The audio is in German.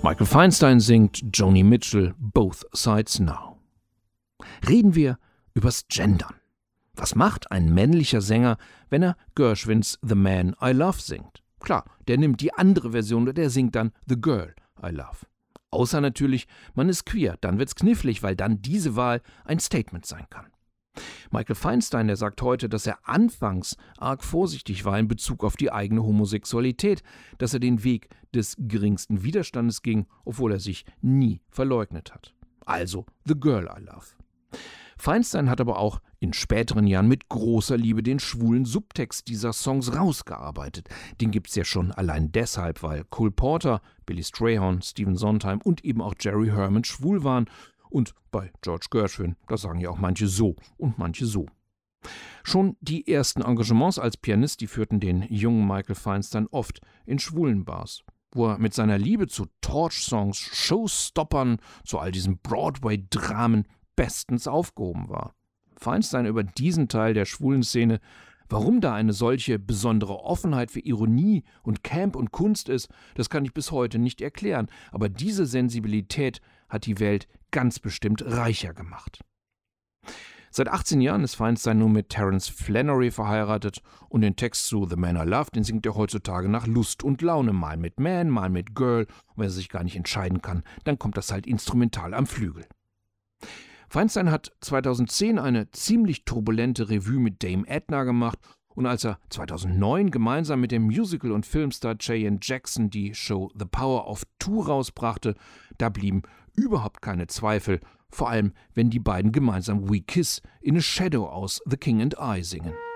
Michael Feinstein singt, Joni Mitchell, Both Sides Now. Reden wir übers Gendern. Was macht ein männlicher Sänger, wenn er Gershwins The Man I Love singt? Klar, der nimmt die andere Version und der singt dann The Girl I Love. Außer natürlich, man ist queer, dann wird's knifflig, weil dann diese Wahl ein Statement sein kann. Michael Feinstein, der sagt heute, dass er anfangs arg vorsichtig war in Bezug auf die eigene Homosexualität, dass er den Weg des geringsten Widerstandes ging, obwohl er sich nie verleugnet hat. Also The Girl I Love. Feinstein hat aber auch in späteren Jahren mit großer Liebe den schwulen Subtext dieser Songs rausgearbeitet. Den gibt's ja schon allein deshalb, weil Cole Porter, Billy Strayhorn, Stephen Sondheim und eben auch Jerry Herman schwul waren. Und bei George Gershwin, da sagen ja auch manche so und manche so. Schon die ersten Engagements als Pianist, die führten den jungen Michael Feinstein oft in schwulen Bars, wo er mit seiner Liebe zu Torch-Songs, Showstoppern, zu all diesen Broadway-Dramen bestens aufgehoben war. Feinstein über diesen Teil der schwulen Szene, warum da eine solche besondere Offenheit für Ironie und Camp und Kunst ist, das kann ich bis heute nicht erklären, aber diese Sensibilität hat die Welt ganz bestimmt reicher gemacht. Seit 18 Jahren ist Feinstein nun mit Terence Flannery verheiratet und den Text zu The Man I Love, den singt er heutzutage nach Lust und Laune, mal mit Man, mal mit Girl. Und wenn er sich gar nicht entscheiden kann, dann kommt das halt instrumental am Flügel. Feinstein hat 2010 eine ziemlich turbulente Revue mit Dame Edna gemacht und als er 2009 gemeinsam mit dem Musical- und Filmstar Cheyenne Jackson die Show The Power of Two rausbrachte, da blieben überhaupt keine Zweifel, vor allem wenn die beiden gemeinsam We Kiss in a Shadow aus The King and I singen.